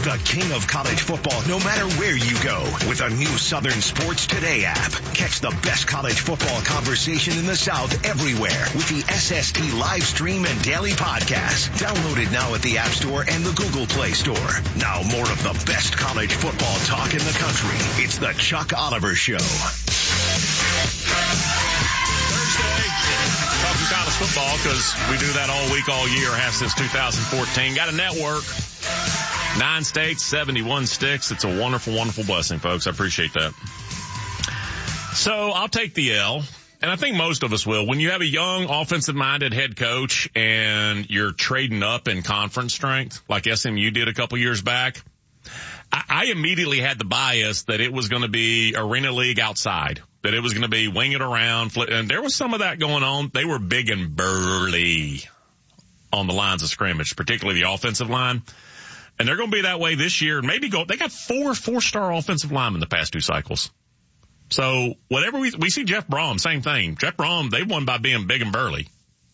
the king of college football no matter where you go with a new Southern Sports Today app. Catch the best college football conversation in the South everywhere with the SST live stream and daily podcast. Download it now at the App Store and the Google Play Store. Now more of the best college football talk in the country. It's the Chuck Oliver Show. Thursday, talking college football because we do that all week, all year, have since 2014. Got a network, 9 states, 71 sticks. It's a wonderful, wonderful blessing, folks. I appreciate that. So I'll take the L, and I think most of us will. When you have a young, offensive-minded head coach and you're trading up in conference strength, like SMU did a couple years back, I immediately had the bias that it was going to be Arena League outside, that it was going to be wing it around, and there was some of that going on. They were big and burly on the lines of scrimmage, particularly the offensive line. And they're going to be that way this year. Maybe they got 4-star offensive linemen the past 2 cycles. So whatever we see Jeff Brom, same thing. Jeff Brom, they won by being big and burly.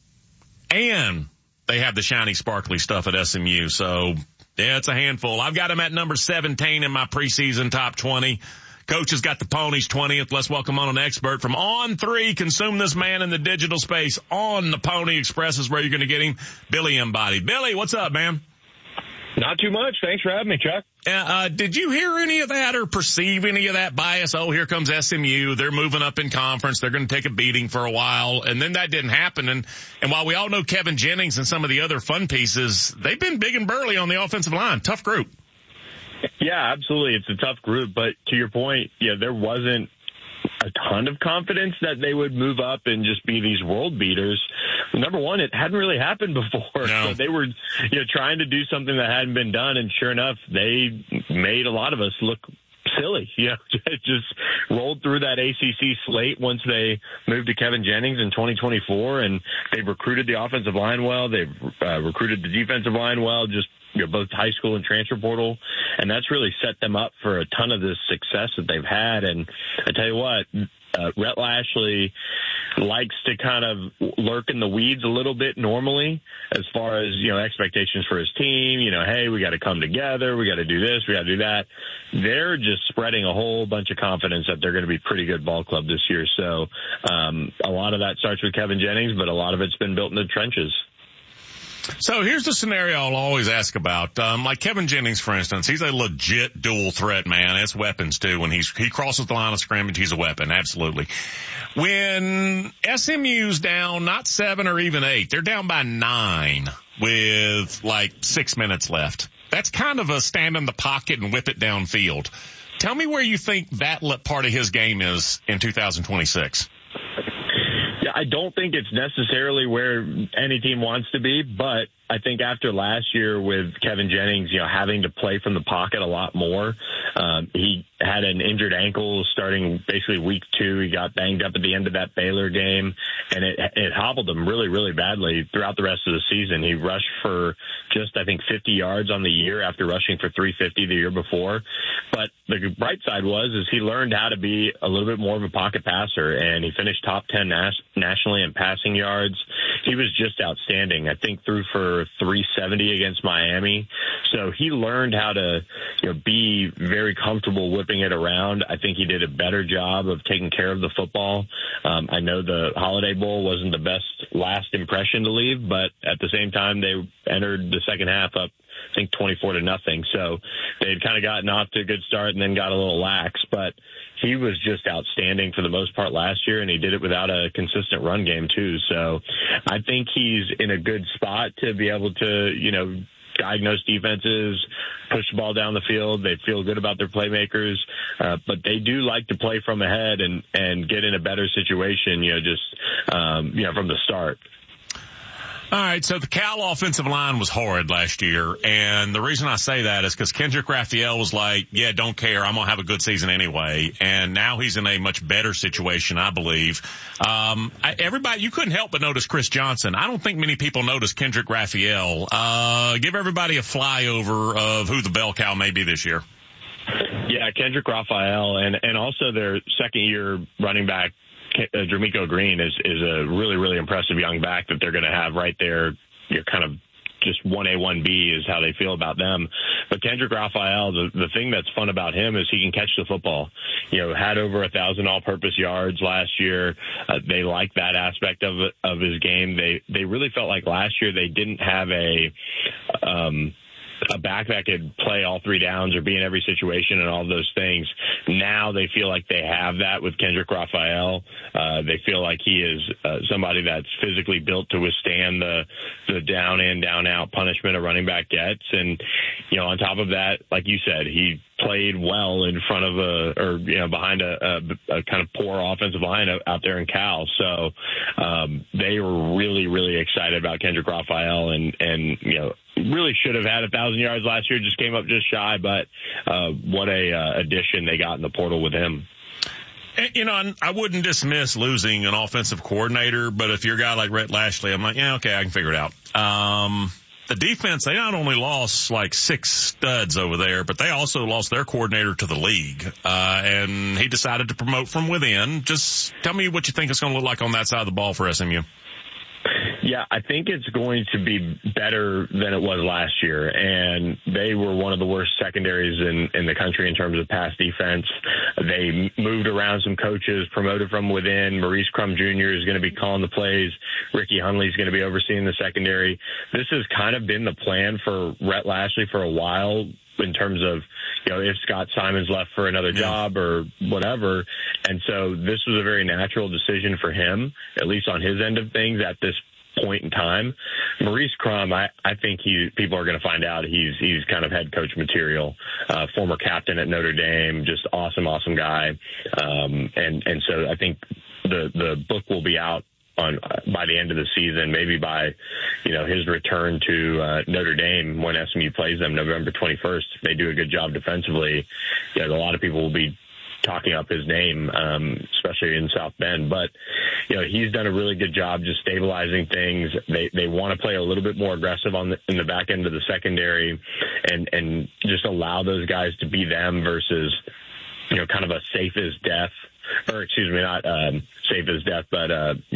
And they have the shiny, sparkly stuff at SMU. So yeah, it's a handful. I've got him at number 17 in my preseason top 20. Coach has got the Ponies 20th. Let's welcome on an expert from On3. Consume this man in the digital space on the Pony Express is where you're going to get him. Billy Embody. Billy, what's up, man? Not too much. Thanks for having me, Chuck. Did you hear any of that or perceive any of that bias? Oh, here comes SMU. They're moving up in conference. They're going to take a beating for a while. And then that didn't happen. And while we all know Kevin Jennings and some of the other fun pieces, they've been big and burly on the offensive line. Tough group. Yeah, absolutely. It's a tough group. But to your point, there wasn't a ton of confidence that they would move up and just be these world beaters. Number one, it hadn't really happened before. No. So they were, trying to do something that hadn't been done. And sure enough, they made a lot of us look silly. Just rolled through that ACC slate once they moved to Kevin Jennings in 2024. And they've recruited the offensive line well. They've recruited the defensive line well, just both high school and transfer portal. And that's really set them up for a ton of this success that they've had. And I tell you what, Rhett Lashley likes to kind of lurk in the weeds a little bit normally as far as, expectations for his team. Hey, we got to come together. We got to do this. We got to do that. They're just spreading a whole bunch of confidence that they're going to be a pretty good ball club this year. So a lot of that starts with Kevin Jennings, but a lot of it's been built in the trenches. So here's the scenario I'll always ask about. Like Kevin Jennings, for instance, he's a legit dual threat, man. It's weapons too. When he crosses the line of scrimmage, he's a weapon. Absolutely. When SMU's down, not 7 or even 8, they're down by 9 with like 6 minutes left. That's kind of a stand in the pocket and whip it downfield. Tell me where you think that part of his game is in 2026. I don't think it's necessarily where any team wants to be, but I think after last year with Kevin Jennings, having to play from the pocket a lot more, he had an injured ankle starting basically week 2. He got banged up at the end of that Baylor game, and it hobbled him really, really badly throughout the rest of the season. He rushed for just, I think, 50 yards on the year after rushing for 350 the year before. But the bright side is he learned how to be a little bit more of a pocket passer, and he finished top 10 nationally in passing yards. He was just outstanding. I think threw for 370 against Miami. So he learned how to be very comfortable whipping it around. I think he did a better job of taking care of the football. I know the Holiday Bowl wasn't the best last impression to leave, but at the same time, they entered the second half up, I think, 24-0. So they'd kind of gotten off to a good start and then got a little lax. But he was just outstanding for the most part last year, and he did it without a consistent run game, too. So I think he's in a good spot to be able to, diagnose defenses, push the ball down the field. They feel good about their playmakers, but they do like to play from ahead and get in a better situation, from the start. All right, so the Cal offensive line was horrid last year, and the reason I say that is because Kendrick Raphael was like, yeah, don't care, I'm going to have a good season anyway, and now he's in a much better situation, I believe. Everybody, you couldn't help but notice Chris Johnson. I don't think many people notice Kendrick Raphael. Give everybody a flyover of who the bell cow may be this year. Yeah, Kendrick Raphael, and also their second-year running back, D'Amico Green is a really, really impressive young back that they're going to have right there, kind of just 1A, 1B is how they feel about them. But Kendrick Raphael, the thing that's fun about him is he can catch the football. Had over 1,000 all-purpose yards last year. They like that aspect of his game. They really felt like last year they didn't have a back that could play all three downs or be in every situation and all those things. Now they feel like they have that with Kendrick Raphael. They feel like he is somebody that's physically built to withstand the down in, down out punishment a running back gets. And, on top of that, like you said, he played well in front of behind a kind of poor offensive line out there in Cal. So they were really, really excited about Kendrick Raphael and really should have had 1,000 yards last year, just came up just shy, but what a addition they got in the portal with him. And, I wouldn't dismiss losing an offensive coordinator, but if you're a guy like Rhett Lashley, I'm like, yeah, okay, I can figure it out. The defense, they not only lost like 6 studs over there, but they also lost their coordinator to the league. And he decided to promote from within. Just tell me what you think it's going to look like on that side of the ball for SMU. Yeah, I think it's going to be better than it was last year. And they were one of the worst secondaries in the country in terms of pass defense. They moved around some coaches, promoted from within. Maurice Crum Jr. is going to be calling the plays. Ricky Hunley is going to be overseeing the secondary. This has kind of been the plan for Rhett Lashley for a while, in terms of, if Scott Simon's left for another job or whatever. And so this was a very natural decision for him, at least on his end of things at this point in time. Maurice Crum, I think people are going to find out he's kind of head coach material, former captain at Notre Dame, just awesome guy. And so I think the book will be out by the end of the season, maybe by, his return to Notre Dame when SMU plays them November 21st. If they do a good job defensively, a lot of people will be talking up his name, especially in South Bend. But, he's done a really good job just stabilizing things. They want to play a little bit more aggressive in the back end of the secondary and just allow those guys to be them versus, kind of a safe as death. Or excuse me, not safe as death, but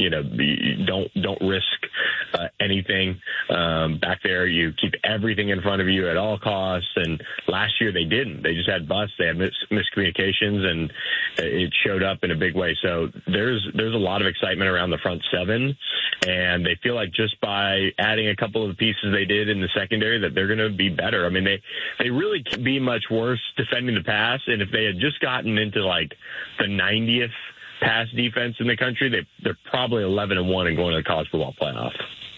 don't risk anything back there. You keep everything in front of you at all costs. And last year they didn't. They just had busts. They had miscommunications, and it showed up in a big way. So there's a lot of excitement around the front seven, and they feel like just by adding a couple of the pieces they did in the secondary that they're going to be better. I mean, they really can't be much worse defending the pass. And if they had just gotten into like the 90th pass defense in the country, they're probably 11-1 and going to the college football playoff.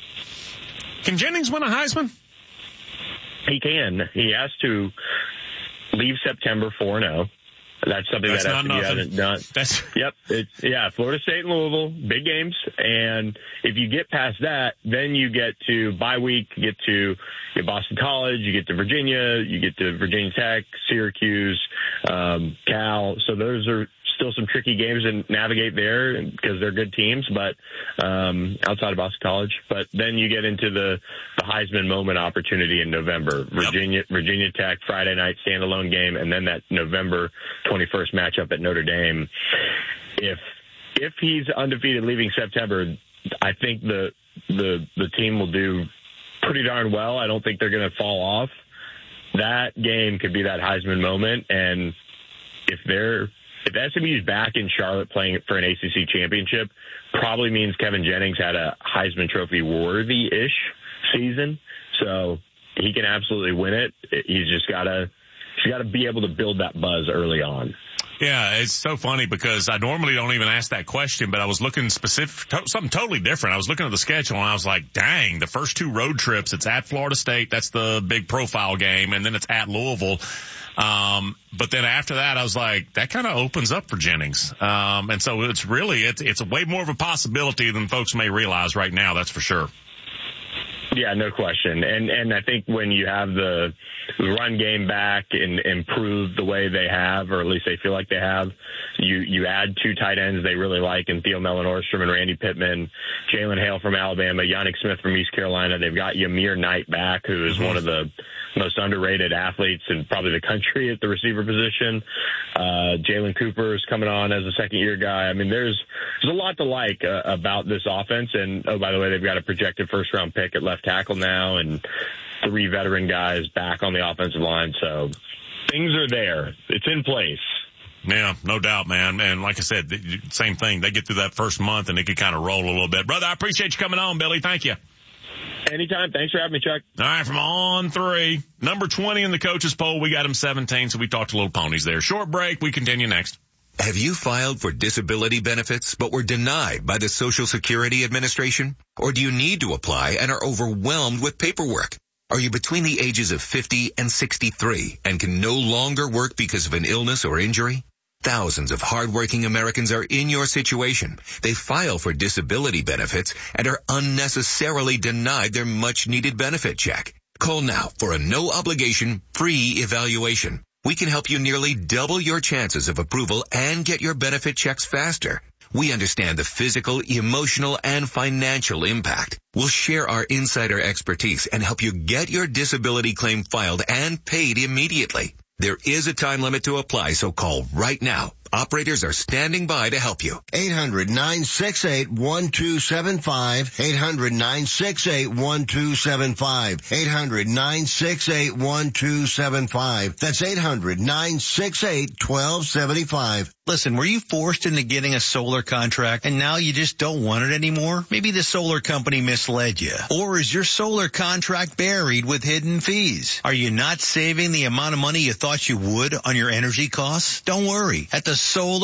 Can Jennings win a Heisman? He can. He has to leave September 4-0. That's something that SMU hasn't done. Yep. Florida State and Louisville, big games. And if you get past that, then you get to bye week, you get to Boston College, you get to Virginia, you get to Virginia Tech, Syracuse, Cal. So those are still some tricky games to navigate there because they're good teams, but outside of Boston College. But then you get into the Heisman moment opportunity in November. Virginia Tech, Friday night standalone game, and then that November 21st matchup at Notre Dame. If he's undefeated leaving September, I think the team will do pretty darn well. I don't think they're going to fall off. That game could be that Heisman moment, and if SMU's back in Charlotte playing for an ACC championship, probably means Kevin Jennings had a Heisman Trophy worthy-ish season. So he can absolutely win it. He's just got to be able to build that buzz early on. Yeah, it's so funny because I normally don't even ask that question, but I was looking something totally different. I was looking at the schedule and I was like, dang, the first 2 road trips, it's at Florida State. That's the big profile game. And then it's at Louisville. But then after that, I was like, that kind of opens up for Jennings. And so it's a way more of a possibility than folks may realize right now. That's for sure. Yeah, no question. And I think when you have the run game back and improve the way they have, or at least they feel like they have, you add 2 tight ends they really like in Theo Mellon-Orstrom and Randy Pittman, Jalen Hale from Alabama, Yannick Smith from East Carolina. They've got Yamir Knight back, who is one of the most underrated athletes in probably the country at the receiver position. Jalen Cooper is coming on as a second-year guy. I mean, there's a lot to like about this offense. And, oh, by the way, they've got a projected first-round pick at left tackle now and 3 veteran guys back on the offensive line. So things are there. It's in place. Yeah, no doubt, man. And like I said, same thing. They get through that first month and they can kind of roll a little bit. Brother, I appreciate you coming on, Billy. Thank you. Anytime. Thanks for having me, Chuck. All right, from On 3, number 20 in the coaches poll. We got him 17, so we talked to Little Ponies there. Short break. We continue next. Have you filed for disability benefits but were denied by the Social Security Administration? Or do you need to apply and are overwhelmed with paperwork? Are you between the ages of 50 and 63 and can no longer work because of an illness or injury? Thousands of hardworking Americans are in your situation. They file for disability benefits and are unnecessarily denied their much-needed benefit check. Call now for a no-obligation, free evaluation. We can help you nearly double your chances of approval and get your benefit checks faster. We understand the physical, emotional, and financial impact. We'll share our insider expertise and help you get your disability claim filed and paid immediately. There is a time limit to apply, so call right now. Operators are standing by to help you. 800-968-1275. 800-968-1275. 800-968-1275. That's 800-968-1275. Listen, were you forced into getting a solar contract and now you just don't want it anymore? Maybe the solar company misled you. Or is your solar contract buried with hidden fees? Are you not saving the amount of money you thought you would on your energy costs? Don't worry. At the Solar